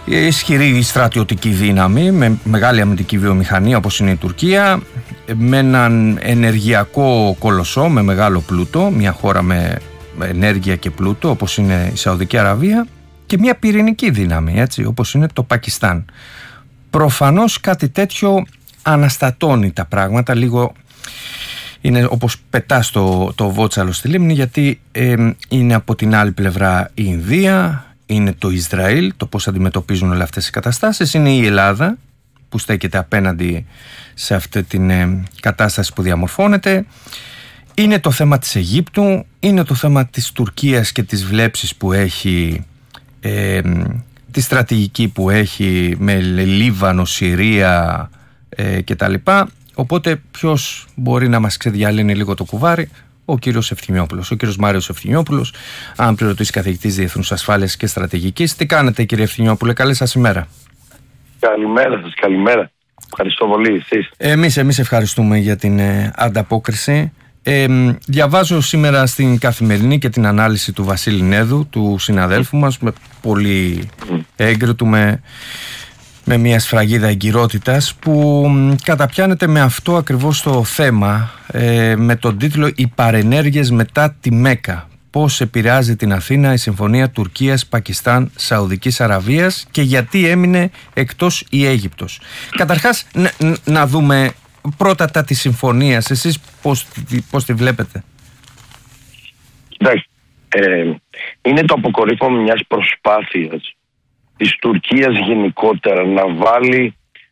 ισχυρή στρατιωτική δύναμη με μεγάλη αμυντική βιομηχανία όπως είναι η Τουρκία, με έναν ενεργειακό κολοσσό με μεγάλο πλούτο, μια χώρα με ενέργεια και πλούτο όπως είναι η Σαουδική Αραβία, και μια πυρηνική δύναμη, έτσι, όπως είναι το Πακιστάν. Προφανώς κάτι τέτοιο αναστατώνει τα πράγματα λίγο. Είναι όπως πετάς το βότσαλο στη λίμνη, γιατί είναι από την άλλη πλευρά η Ινδία, είναι το Ισραήλ, το πώς αντιμετωπίζουν όλες αυτές οι καταστάσεις, είναι η Ελλάδα που στέκεται απέναντι σε αυτή την κατάσταση που διαμορφώνεται, είναι το θέμα της Αιγύπτου, είναι το θέμα της Τουρκίας και της βλέψης που έχει, τη στρατηγική που έχει με Λίβανο, Συρία κτλ. Οπότε ποιος μπορεί να μας ξεδιαλύνει λίγο το κουβάρι? Ο κύριος Ευθυμιόπουλος, ο κύριος Μάριος Ευθυμιόπουλος, αναπληρωτής καθηγητής Διεθνούς Ασφάλειας και Στρατηγικής. Τι κάνετε, κύριε Ευθυμιόπουλε? Καλή σας ημέρα. Καλημέρα σας, καλημέρα. Ευχαριστώ πολύ. Εσείς? Εμείς ευχαριστούμε για την ανταπόκριση. Διαβάζω σήμερα στην Καθημερινή και την ανάλυση του Βασίλη Νέδου, του συναδέλφου μας, με πολύ έγκριτου, με μια σφραγίδα εγκυρότητας, που καταπιάνεται με αυτό ακριβώς το θέμα, με τον τίτλο «Οι παρενέργειες μετά τη Μέκκα. Πώς επηρεάζει την Αθήνα η συμφωνία Τουρκίας-Πακιστάν-Σαουδικής Αραβίας και γιατί έμεινε εκτός η Αίγυπτος». Καταρχάς να δούμε πρώτα τα της συμφωνίας. Εσείς πώς τη βλέπετε? Εντάξει, είναι το αποκορύφωμα μιας προσπάθειας της Τουρκίας γενικότερα να βάλει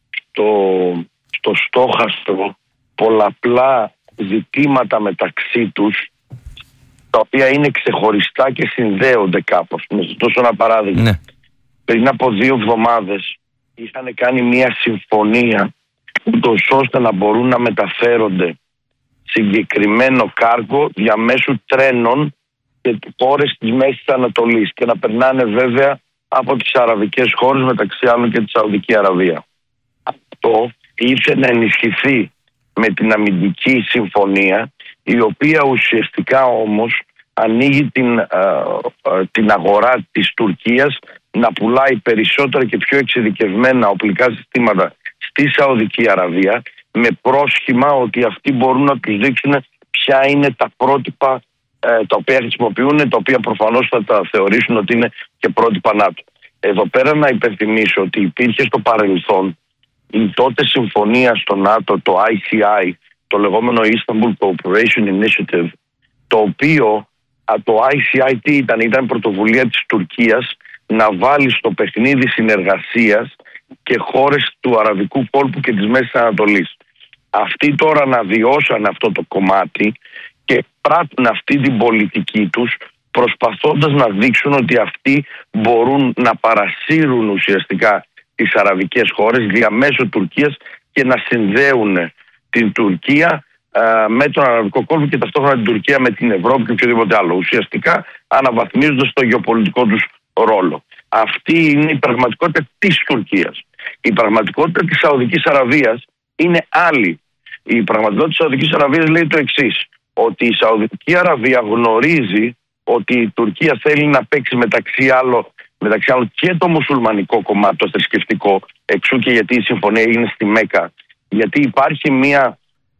στο στόχαστρο πολλαπλά ζητήματα μεταξύ τους, τα οποία είναι ξεχωριστά και συνδέονται κάπως. Να σας δώσω ένα παράδειγμα. Ναι. Πριν από 2 εβδομάδες είχαν κάνει μια συμφωνία ούτως ώστε να μπορούν να μεταφέρονται συγκεκριμένο κάργο διαμέσου τρένων σε χώρες της Μέσης Ανατολής και να περνάνε βέβαια από τις αραβικές χώρες, μεταξύ άλλων και τη Σαουδική Αραβία. Αυτό ήρθε να ενισχυθεί με την αμυντική συμφωνία, η οποία ουσιαστικά όμως ανοίγει την αγορά της Τουρκίας να πουλάει περισσότερα και πιο εξειδικευμένα οπλικά συστήματα στη Σαουδική Αραβία, με πρόσχημα ότι αυτοί μπορούν να τους δείξουν ποια είναι τα πρότυπα τα οποία χρησιμοποιούν, τα οποία προφανώς θα τα θεωρήσουν ότι είναι και πρότυπα ΝΑΤΟ. Εδώ πέρα να υπενθυμίσω ότι υπήρχε στο παρελθόν η τότε συμφωνία στο ΝΑΤΟ, το ICI, το λεγόμενο Istanbul Cooperation Initiative, το οποίο το ICI τι ήταν πρωτοβουλία της Τουρκίας να βάλει στο παιχνίδι συνεργασίας και χώρες του Αραβικού κόλπου και της Μέσης Ανατολής. Αυτοί τώρα αναβιώσαν αυτό το κομμάτι και πράττουν αυτή την πολιτική τους, προσπαθώντας να δείξουν ότι αυτοί μπορούν να παρασύρουν ουσιαστικά τις αραβικές χώρες διαμέσου Τουρκίας και να συνδέουν την Τουρκία με τον Αραβικό κόλπο και ταυτόχρονα την Τουρκία με την Ευρώπη και οποιοδήποτε άλλο. Ουσιαστικά αναβαθμίζοντας το γεωπολιτικό τους ρόλο. Αυτή είναι η πραγματικότητα της Τουρκίας. Η πραγματικότητα της Σαουδικής Αραβίας είναι άλλη. Η πραγματικότητα της Σαουδικής Αραβίας λέει το εξής, ότι η Σαουδική Αραβία γνωρίζει ότι η Τουρκία θέλει να παίξει μεταξύ άλλων και το μουσουλμανικό κομμάτι, το θρησκευτικό, εξού και γιατί η συμφωνία έγινε στη Μέκα, γιατί υπάρχει μια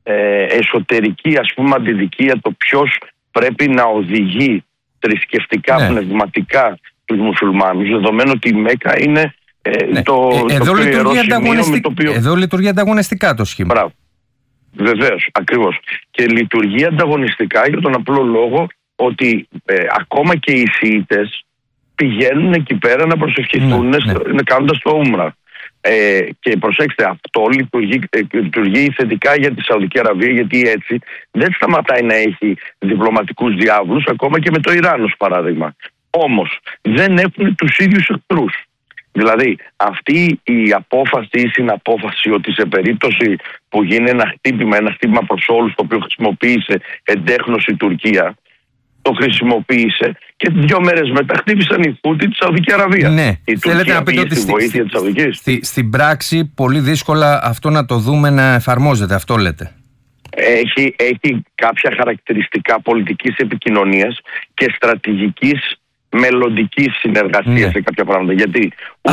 εσωτερική αντιδικία το ποιος πρέπει να οδηγεί θρησκευτικά, πνευματικά τους μουσουλμάνους, δεδομένου ότι η Μέκα είναι το ιερό σημείο με το οποίο... Εδώ λειτουργεί ανταγωνιστικά το σχήμα. Μπράβο. Βεβαίως, ακριβώς. Και λειτουργεί ανταγωνιστικά για τον απλό λόγο ότι ακόμα και οι Σιήτες πηγαίνουν εκεί πέρα να προσευχηθούν κάνοντας το Ούμρα. Και προσέξτε, αυτό λειτουργεί θετικά για τη Σαουδική Αραβία, γιατί έτσι δεν σταματάει να έχει διπλωματικούς διάβλους, ακόμα και με το Ιράν ως παράδειγμα. Όμως δεν έχουν τους ίδιους εχθρούς. Δηλαδή αυτή η απόφαση ή συναπόφαση ότι σε περίπτωση που γίνει ένα χτύπημα προς όλους, το οποίο χρησιμοποίησε εντέχνος η Τουρκία, το χρησιμοποίησε και 2 μέρες μετά χτύπησαν οι Χούτι τη Σαουδική Αραβία. Ναι, η θέλετε να πείτε ότι βοήθεια της Σαουδικής. Στην πράξη πολύ δύσκολα αυτό να το δούμε να εφαρμόζεται, αυτό λέτε? Έχει κάποια χαρακτηριστικά πολιτικής επικοινωνίας και στρατηγικής μελλοντικής συνεργασίας σε κάποια πράγματα. Γιατί